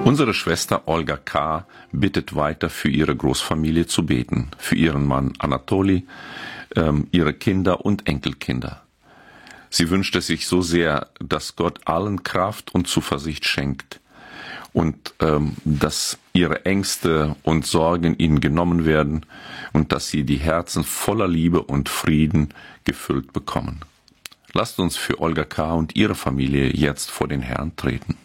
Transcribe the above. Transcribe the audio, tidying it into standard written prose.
Unsere Schwester Olga K. bittet weiter für ihre Großfamilie zu beten, für ihren Mann Anatoli, ihre Kinder und Enkelkinder. Sie wünscht es sich so sehr, dass Gott allen Kraft und Zuversicht schenkt und dass ihre Ängste und Sorgen ihnen genommen werden und dass sie die Herzen voller Liebe und Frieden gefüllt bekommen. Lasst uns für Olga K. und ihre Familie jetzt vor den Herrn treten.